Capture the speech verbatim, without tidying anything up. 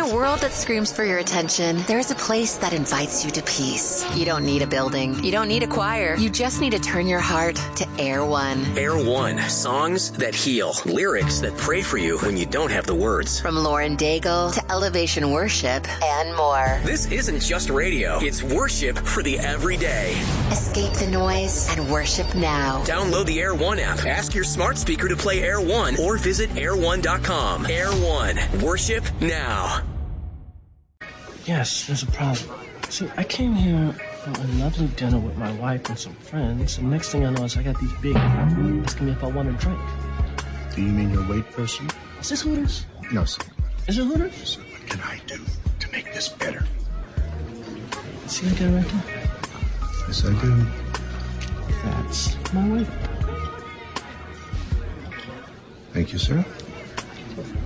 a world that screams for your attention, there's a place that invites you to peace. You don't need a building. You don't need a choir. You just need to turn your heart to Air One. Air One. Songs that heal. Lyrics that pray for you when you don't have the words. From Lauren Daigle to Elevation Worship and more. This isn't just radio. It's worship for the everyday. Escape the noise and worship now. Download the Air One app. Ask your smart speaker to play Air One or visit air one dot com. Air One. Worship now. Yes, there's a problem. See, I came here for a lovely dinner with my wife and some friends, and next thing I know is I got these big asking me if I want a drink. Do you mean your wait person? Is this Hooters? No, sir. Is it Hooters? Sir, what can I do to make this better? See that guy right there? Yes, I do. That's my wife. Thank you, sir.